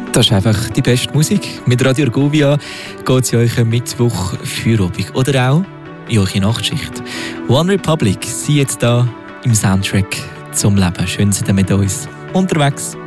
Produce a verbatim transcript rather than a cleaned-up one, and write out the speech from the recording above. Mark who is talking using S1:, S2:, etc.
S1: Das ist einfach die beste Musik. Mit Radio Argovia geht es ja euch am Mittwoch Feierabend oder auch in eure Nachtschicht. One Republic, sie jetzt da im Soundtrack zum Leben. Schön, seid ihr mit uns unterwegs.